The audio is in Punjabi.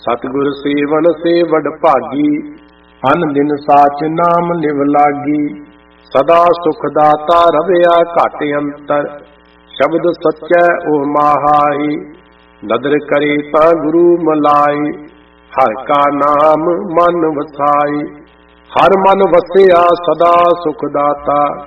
ਸਤਿਗੁਰ ਸੇਵਨ ਸੇ ਵਡ ਭਾਗੀ, ਅਨ ਦਿਨ ਸਾਚ ਨਾਮ ਲਿਵ ਲਾਗੀ। ਸਦਾ ਸੁਖ ਦਾਤਾ ਰਵਿਆ ਘਟ ਅੰਤਰ, ਸ਼ਬਦ ਸੱਚੈ ਉਹ ਮਾਹਾਈ। ਨਦਰ ਕਰੇ ਤਾਂ ਗੁਰੂ ਮਲਾਈ, ਹਰ ਕਾ ਨਾਮ ਮਨ ਵਸਾਈ। ਹਰ ਮਨ ਵਸਿਆ ਸਦਾ ਸੁਖ ਦਾਤਾ,